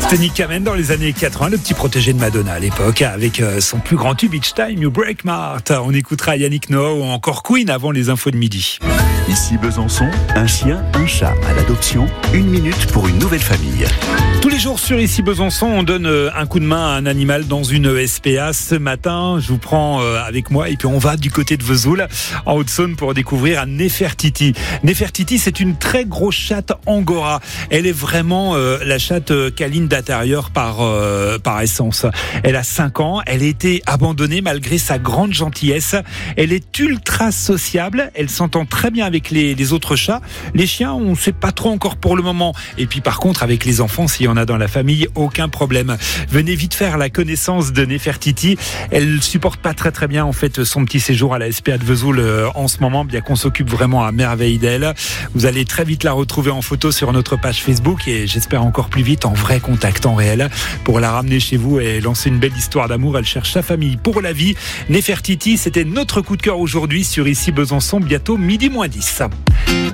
Tony Kamen dans les années 80, le petit protégé de Madonna à l'époque, avec son plus grand tube Each Time You Break My Heart. On écoutera Yannick Noah ou encore Queen avant les infos de midi. Ici Besançon, un chien, un chat à l'adoption, 1 minute pour une nouvelle famille. Tous les jours sur Ici Besançon, on donne un coup de main à un animal dans une SPA. Ce matin, je vous prends avec moi et puis on va du côté de Vesoul, en Haute-Saône, pour découvrir un Nefertiti. Nefertiti, c'est une très grosse chatte angora. Elle est vraiment la chatte câline d'intérieur par essence. Elle a 5 ans, elle a été abandonnée malgré sa grande gentillesse. Elle est ultra sociable, elle s'entend très bien avec les autres chats. Les chiens, on ne sait pas trop encore pour le moment. Et puis par contre, avec les enfants, s'il y en a dans la famille, aucun problème. Venez vite faire la connaissance de Nefertiti. Elle supporte pas très bien en fait son petit séjour à la SPA de Vesoul en ce moment, bien qu'on s'occupe vraiment à merveille d'elle. Vous allez très vite la retrouver en photo sur notre page Facebook et j'espère encore plus vite en vrai contact, en réel, pour la ramener chez vous et lancer une belle histoire d'amour. Elle cherche sa famille pour la vie. Nefertiti, c'était notre coup de cœur aujourd'hui sur Ici Besançon, bientôt 12h10.